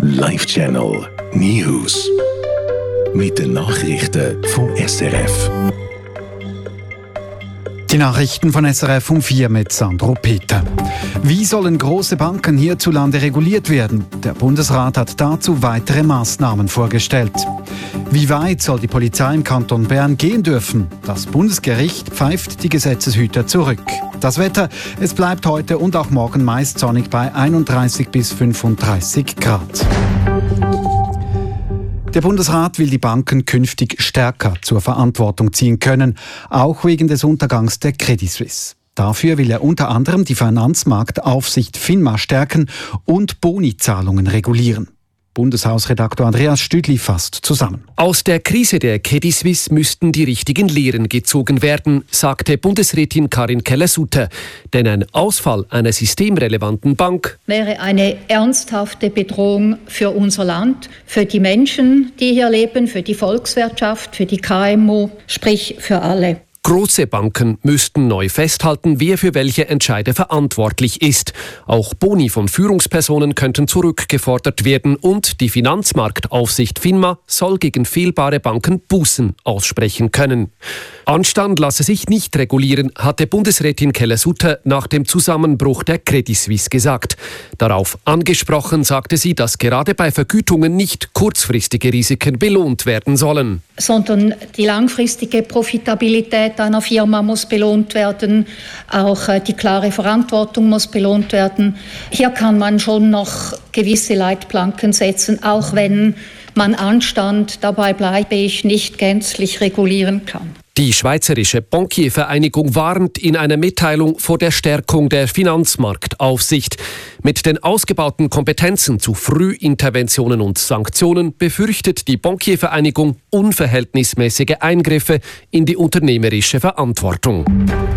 Live-Channel News. Mit den Nachrichten vom SRF. Die Nachrichten von SRF um 4 mit Sandro Peter. Wie sollen große Banken hierzulande reguliert werden? Der Bundesrat hat dazu weitere Maßnahmen vorgestellt. Wie weit soll die Polizei im Kanton Bern gehen dürfen? Das Bundesgericht pfeift die Gesetzeshüter zurück. Das Wetter, es bleibt heute und auch morgen meist sonnig bei 31 bis 35 Grad. Der Bundesrat will die Banken künftig stärker zur Verantwortung ziehen können, auch wegen des Untergangs der Credit Suisse. Dafür will er unter anderem die Finanzmarktaufsicht FINMA stärken und Bonizahlungen regulieren. Bundeshausredaktor Andreas Stüdli fasst zusammen. Aus der Krise der Credit Suisse müssten die richtigen Lehren gezogen werden, sagte Bundesrätin Karin Keller-Sutter. Denn ein Ausfall einer systemrelevanten Bank wäre eine ernsthafte Bedrohung für unser Land, für die Menschen, die hier leben, für die Volkswirtschaft, für die KMU, sprich für alle. Große Banken müssten neu festhalten, wer für welche Entscheide verantwortlich ist. Auch Boni von Führungspersonen könnten zurückgefordert werden und die Finanzmarktaufsicht FINMA soll gegen fehlbare Banken Bußen aussprechen können. Anstand lasse sich nicht regulieren, hatte Bundesrätin Keller-Sutter nach dem Zusammenbruch der Credit Suisse gesagt. Darauf angesprochen sagte sie, dass gerade bei Vergütungen nicht kurzfristige Risiken belohnt werden sollen. Sondern die langfristige Profitabilität einer Firma muss belohnt werden, auch die klare Verantwortung muss belohnt werden. Hier kann man schon noch gewisse Leitplanken setzen, auch wenn man Anstand, dabei bleibe ich, nicht gänzlich regulieren kann. Die Schweizerische Bankiervereinigung warnt in einer Mitteilung vor der Stärkung der Finanzmarktaufsicht. Mit den ausgebauten Kompetenzen zu Frühinterventionen und Sanktionen befürchtet die Bankiervereinigung unverhältnismäßige Eingriffe in die unternehmerische Verantwortung.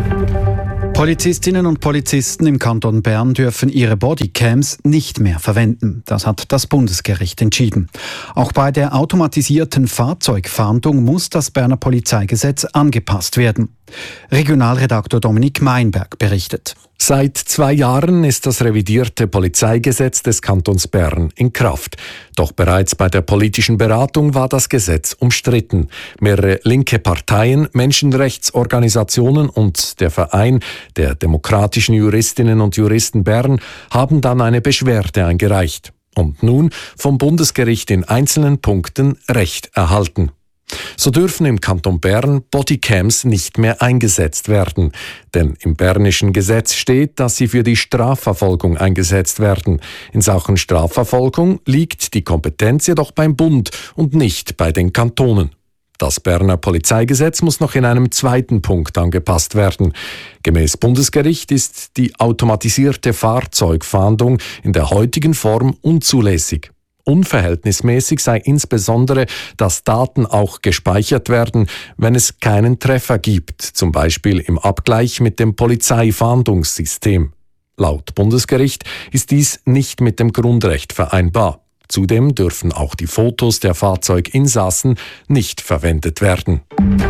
Polizistinnen und Polizisten im Kanton Bern dürfen ihre Bodycams nicht mehr verwenden. Das hat das Bundesgericht entschieden. Auch bei der automatisierten Fahrzeugfahndung muss das Berner Polizeigesetz angepasst werden. Regionalredaktor Dominik Meinberg berichtet. Seit 2 Jahren ist das revidierte Polizeigesetz des Kantons Bern in Kraft. Doch bereits bei der politischen Beratung war das Gesetz umstritten. Mehrere linke Parteien, Menschenrechtsorganisationen und der Verein der demokratischen Juristinnen und Juristen Bern haben dann eine Beschwerde eingereicht und nun vom Bundesgericht in einzelnen Punkten Recht erhalten. So dürfen im Kanton Bern Bodycams nicht mehr eingesetzt werden. Denn im bernischen Gesetz steht, dass sie für die Strafverfolgung eingesetzt werden. In Sachen Strafverfolgung liegt die Kompetenz jedoch beim Bund und nicht bei den Kantonen. Das Berner Polizeigesetz muss noch in einem zweiten Punkt angepasst werden. Gemäß Bundesgericht ist die automatisierte Fahrzeugfahndung in der heutigen Form unzulässig. Unverhältnismäßig sei insbesondere, dass Daten auch gespeichert werden, wenn es keinen Treffer gibt, zum Beispiel im Abgleich mit dem Polizeifahndungssystem. Laut Bundesgericht ist dies nicht mit dem Grundrecht vereinbar. Zudem dürfen auch die Fotos der Fahrzeuginsassen nicht verwendet werden.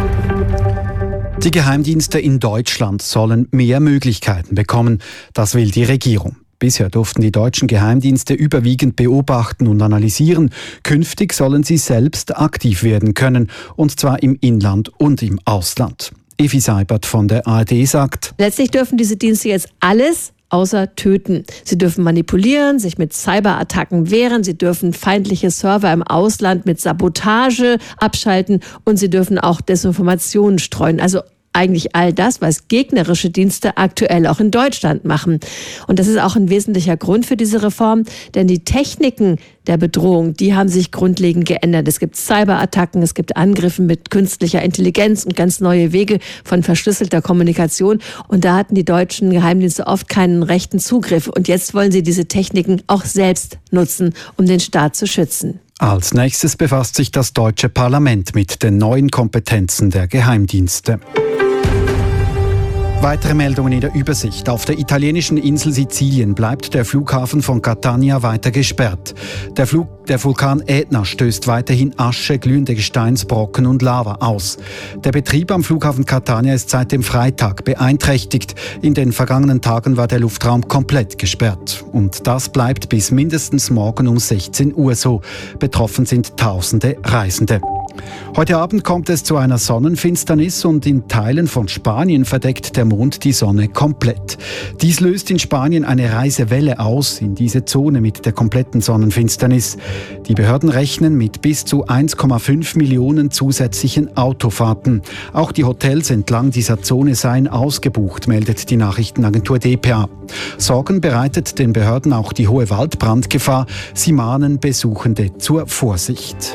Die Geheimdienste in Deutschland sollen mehr Möglichkeiten bekommen. Das will die Regierung. Bisher durften die deutschen Geheimdienste überwiegend beobachten und analysieren. Künftig sollen sie selbst aktiv werden können, und zwar im Inland und im Ausland. Evi Seibert von der ARD sagt: Letztlich dürfen diese Dienste jetzt alles außer töten. Sie dürfen manipulieren, sich mit Cyberattacken wehren, sie dürfen feindliche Server im Ausland mit Sabotage abschalten und sie dürfen auch Desinformationen streuen. Also eigentlich all das, was gegnerische Dienste aktuell auch in Deutschland machen. Und das ist auch ein wesentlicher Grund für diese Reform, denn die Techniken der Bedrohung, die haben sich grundlegend geändert. Es gibt Cyberattacken, es gibt Angriffe mit künstlicher Intelligenz und ganz neue Wege von verschlüsselter Kommunikation. Und da hatten die deutschen Geheimdienste oft keinen rechten Zugriff. Und jetzt wollen sie diese Techniken auch selbst nutzen, um den Staat zu schützen. Als nächstes befasst sich das deutsche Parlament mit den neuen Kompetenzen der Geheimdienste. Weitere Meldungen in der Übersicht. Auf der italienischen Insel Sizilien bleibt der Flughafen von Catania weiter gesperrt. Der Vulkan Ätna stößt weiterhin Asche, glühende Gesteinsbrocken und Lava aus. Der Betrieb am Flughafen Catania ist seit dem Freitag beeinträchtigt. In den vergangenen Tagen war der Luftraum komplett gesperrt. Und das bleibt bis mindestens morgen um 16 Uhr so. Betroffen sind tausende Reisende. Heute Abend kommt es zu einer Sonnenfinsternis und in Teilen von Spanien verdeckt der Mond die Sonne komplett. Dies löst in Spanien eine Reisewelle aus in diese Zone mit der kompletten Sonnenfinsternis. Die Behörden rechnen mit bis zu 1,5 Millionen zusätzlichen Autofahrten. Auch die Hotels entlang dieser Zone seien ausgebucht, meldet die Nachrichtenagentur dpa. Sorgen bereitet den Behörden auch die hohe Waldbrandgefahr. Sie mahnen Besuchende zur Vorsicht.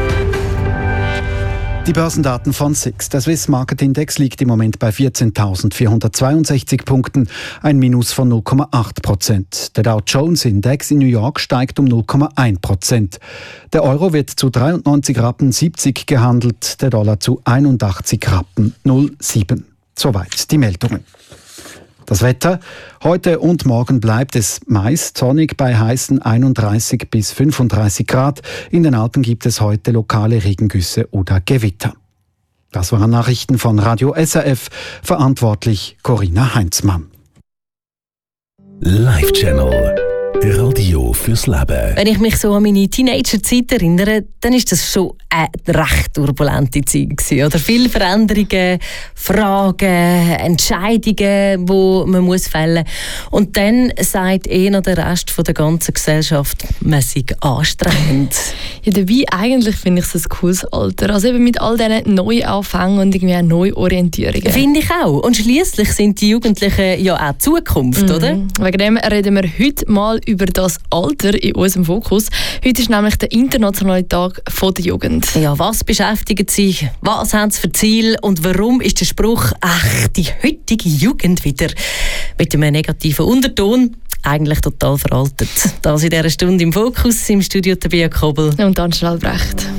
Die Börsendaten von SIX. Der Swiss Market Index liegt im Moment bei 14.462 Punkten, ein Minus von 0,8%. Der Dow Jones Index in New York steigt um 0,1%. Der Euro wird zu 93,70 Rappen gehandelt, der Dollar zu 81,07 Rappen. Soweit die Meldungen. Das Wetter. Heute und morgen bleibt es meist sonnig bei heißen 31 bis 35 Grad. In den Alpen gibt es heute lokale Regengüsse oder Gewitter. Das waren Nachrichten von Radio SRF. Verantwortlich Corinna Heinzmann. Live Channel. Radio fürs Leben. Wenn ich mich so an meine Teenagerzeit erinnere, dann ist das schon eine recht turbulente Zeit gewesen, oder? Viele Veränderungen, Fragen, Entscheidungen, die man muss fällen muss. Und dann sagt noch der Rest von der ganzen Gesellschaft, man sei anstrengend. Ja, dabei eigentlich finde ich es ein cooles Alter. Also eben mit all diesen Neuanfängen und irgendwie auch Neuorientierungen. Finde ich auch. Und schliesslich sind die Jugendlichen ja auch die Zukunft, oder? Wegen dem reden wir heute mal über das Alter in unserem Fokus. Heute ist nämlich der internationale Tag der Jugend. Ja, was beschäftigt sie? Was haben sie für Ziele? Und warum ist der Spruch, ach, die heutige Jugend wieder mit einem negativen Unterton eigentlich total veraltet? Das in dieser Stunde im Fokus, im Studio Tabea Kobel und Angela Albrecht.